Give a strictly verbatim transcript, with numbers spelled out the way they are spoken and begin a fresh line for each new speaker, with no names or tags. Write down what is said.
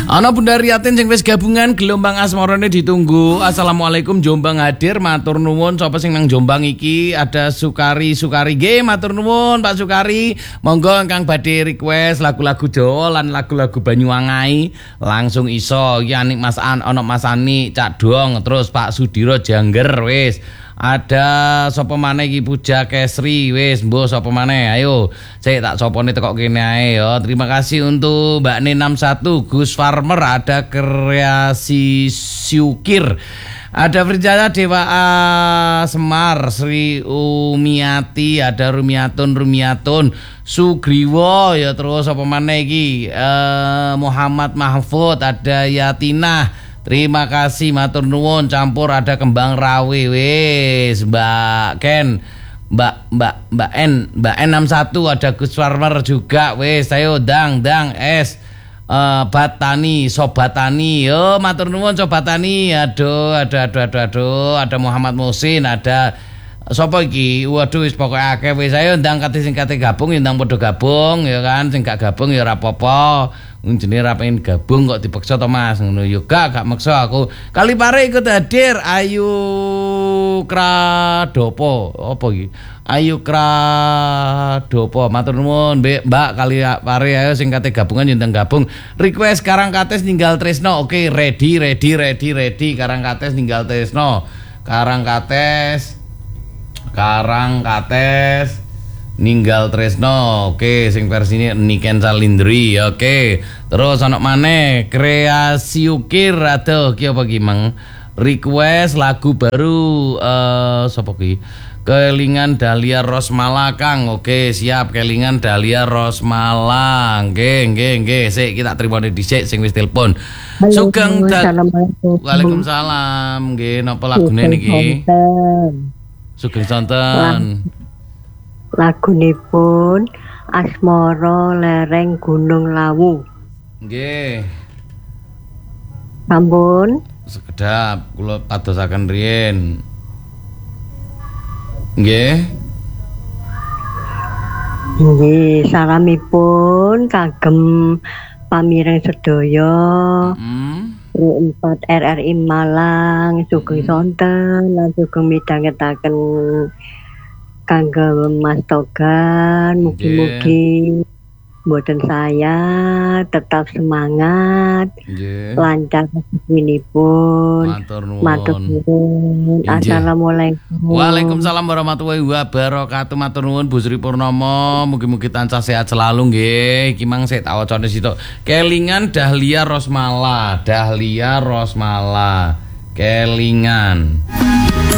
Ana Bunda Riatin sing wis gabungan gelombang asmarane ditunggu. Assalamualaikum Jombang hadir, matur nuwun. Sapa sing nang Jombang iki? Ada Sukari Sukari nggih, matur nuwun Pak Sukari. Monggo ingkang badhe request lagu-lagu Jawa lan lagu-lagu Banyuwangi langsung iso. Iki anik Mas An, ana Mas Ani Cak Dong, terus Pak Sudiro Jangger wis. Ada sapa maneh iki Puja Kesri wis mbuh sapa maneh ayo sik tak sopone tekok kene ae ya. Terima kasih untuk Mbak Ne enam satu Gus Farmer, ada Kreasi Syukir, ada Firjana Dewa Semar, Sri Umiati, ada Rumiatun Rumiatun Sugriwo ya, terus apa maneh iki eh, Muhammad Mahfud, ada Yatina. Terima kasih matur nuwun, campur ada Kembang Rawe wis Mbak Ken, Mbak Mbak Mbak N, Mbak N enam satu, ada Gus Farmer juga wis. Ayo dang dang es uh, Batani Sobatani yo matur nuwun Sobatani. Aduh aduh aduh aduh aduh, ada Muhammad Musin, ada sapa iki? Waduh wis pokoke akeh wis. Ayo ndang kate sing kate gabung ya ndang padha gabung ya kan, sing gak gabung ya ora apa-apa. Jenenge ra pengen gabung kok dipaksa to Mas, ngono yo gak gak maksa aku. Kalipare ikut hadir. Ayu Kradopo apa iki? Ayu Kradopo matur nuwun Mbak Kalipare, ayo sing kate gabungan yo ndang gabung. Request Karang Kates ninggal Tresno. Oke, ready ready ready ready Karang Kates ninggal Tresno. Karang Kates Karang Kates ninggal Tresno. Oke, sing versine Niken Salindri. Oke. Terus ana maneh Kreasi Ukir, aduh ki apa ki Mang? Request lagu baru eh uh, sapa ki? Kelingan Dahlia Rosmala Kang. Oke, siap Kelingan Dahlia Rosmala. Nggih, nggih, nggih. Sik kita trimone dhisik sing wis telepon. Sugeng Assalamualaikum. Waalaikumsalam. Nggih, napa lagune niki? Sugeng sonten.
Lagunipun Asmara Lereng Gunung Lawu.
Nggih.
Sampun.
Sekedap kula padosaken riyen. Nggih.
Nggih, salamipun kagem pamireng sedaya. Heeh. empat R R I Malang, sugeng sonten lan sugeng midhangetaken kangge Mas Togan, mugi-mugi mboten saya tetap semangat, yeah. Lancar rezekinipun. Matur nuwun. Assalamualaikum.
Waalaikumsalam warahmatullahi wabarakatuh. Matur nuwun Bu Sri Purnomo, mugi-mugi tansah sehat selalu nggih. Iki mang sik tak wacane sitok. Kelingan Dahlia Rosmala, Dahlia Rosmala. Kelingan.